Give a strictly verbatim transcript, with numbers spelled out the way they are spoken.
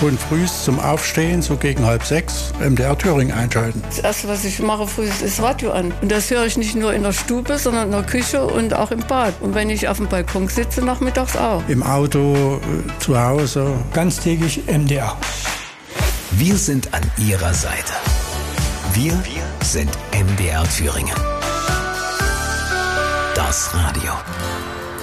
schon früh zum Aufstehen, so gegen halb sechs, M D R Thüringen einschalten. Das Erste, was ich mache früh, ist das Radio an. Und das höre ich nicht nur in der Stube, sondern in der Küche und auch im Bad. Und wenn ich auf dem Balkon sitze, nachmittags auch. Im Auto, zu Hause. Ganztägig M D R. Wir sind an Ihrer Seite. Wir, wir sind M D R Thüringen. Das Radio.